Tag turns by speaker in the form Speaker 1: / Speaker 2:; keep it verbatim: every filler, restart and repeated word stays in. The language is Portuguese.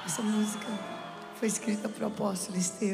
Speaker 1: Essa música foi escrita para o apóstolo Estevão.